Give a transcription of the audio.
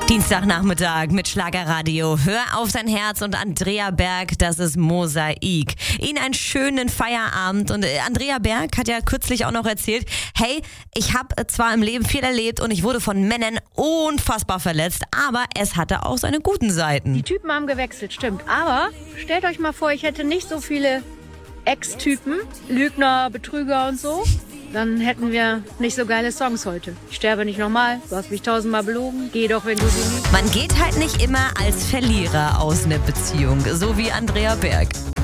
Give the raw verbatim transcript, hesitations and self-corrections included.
Dienstagnachmittag mit Schlagerradio. Hör auf dein Herz und Andrea Berg, das ist Mosaik. Ihnen einen schönen Feierabend. Und Andrea Berg hat ja kürzlich auch noch erzählt, hey, ich habe zwar im Leben viel erlebt und ich wurde von Männern unfassbar verletzt, aber es hatte auch seine guten Seiten. Die Typen haben gewechselt, stimmt. Aber stellt euch mal vor, ich hätte nicht so viele Ex-Typen, Lügner, Betrüger und so. Dann hätten wir nicht so geile Songs heute. Ich sterbe nicht nochmal, du hast mich tausendmal belogen, geh doch, wenn du sie liebst. Man geht halt nicht immer als Verlierer aus einer Beziehung, so wie Andrea Berg.